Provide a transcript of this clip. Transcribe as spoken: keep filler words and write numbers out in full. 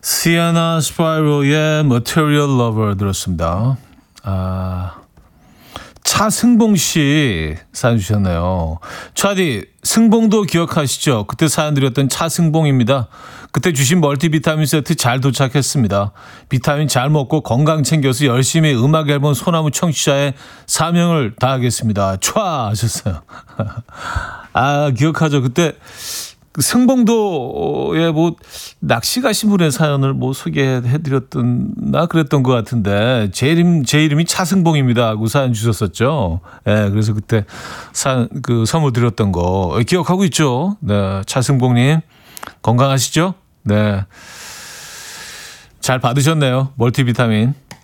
시아나 스파이로의 Material Lover 들었습니다. 아, 차승봉 씨 사연 주셨네요. 차디, 승봉도 기억하시죠? 그때 사연 드렸던 차승봉입니다. 그때 주신 멀티비타민 세트 잘 도착했습니다. 비타민 잘 먹고 건강 챙겨서 열심히 음악 앨범 소나무 청취자의 사명을 다하겠습니다. 촤 하셨어요. 아, 기억하죠. 그때 승봉도에 뭐 낚시 가신 분의 사연을 뭐 소개해드렸던 나 그랬던 것 같은데 제 이름 제 이름이 차승봉입니다 하고 사연 주셨었죠. 예, 네, 그래서 그때 사 그 선물 드렸던 거 기억하고 있죠. 네, 차승봉님 건강하시죠? 네, 잘 받으셨네요. 멀티비타민.